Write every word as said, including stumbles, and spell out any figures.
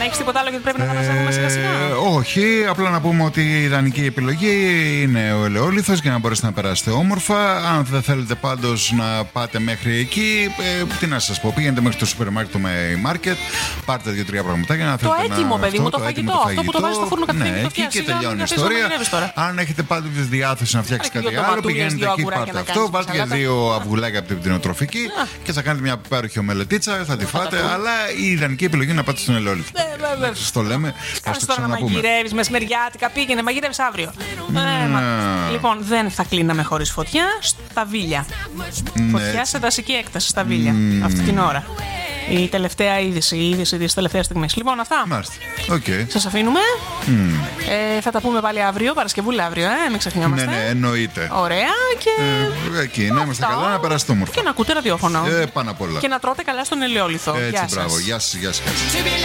Έχεις τίποτα άλλο γιατί πρέπει να αναζητήσουμε σιγά σιγά? Όχι, απλά να πούμε ότι η ιδανική επιλογή είναι ο ελαιόλιθος για να μπορέσετε να περάσετε όμορφα. Αν δεν θέλετε πάντως να πάτε μέχρι εκεί, ε, τι να σας πω, πήγαινετε μέχρι το σούπερ μάρκετ, το μάρκετ, πάρτε δύο-τρία πραγματάκια να το θέλετε. Έτοιμο, να... παιδί αυτό, μου, το, το φαγητό. έτοιμο, το αυτό που το βάζεις στο φούρνο κατευθείαν. Ναι, εκεί και τελειώνει η ιστορία. Αν έχετε πάντως διάθεση να φτιάξετε κάτι άλλο, πηγαίνετε εκεί, πάρτε αυτό, βάλτε και δύο αυγουλάκια από την κτηνοτροφική και θα κάνετε μια υπέροχη ομελετίτσα, θα τη φάτε. Αλλά η ιδανική επιλογή είναι να πάτε στον ελαιόλιθο. Σας το λέμε. Κάτσε τώρα να μαγειρεύεις μεσημεριάτικα, πήγαινε, μαγειρεύεις αύριο. Λοιπόν, δεν θα κλείναμε χωρίς φωτιά στα Βίλια. Φωτιά σε δασική έκταση στα Βίλια αυτή την ώρα. Η τελευταία είδηση, η είδηση της τελευταίας στιγμής. Λοιπόν, αυτά. Μάλιστα. Okay. Σας αφήνουμε. Mm. Ε, θα τα πούμε πάλι αύριο, Παρασκευούλα αύριο, ε, μην ξεχνιόμαστε. Ναι, ναι, εννοείται. Ωραία και. Ε, εκεί, να είμαστε καλά, να περάσετε όμορφα. Και να ακούτε ραδιόφωνο. Ε, πάνω απ' όλα. Και να τρώτε καλά στον ελαιόλιθο. Έτσι, Γεια μπράβο. σας. Γεια σας, γεια σας.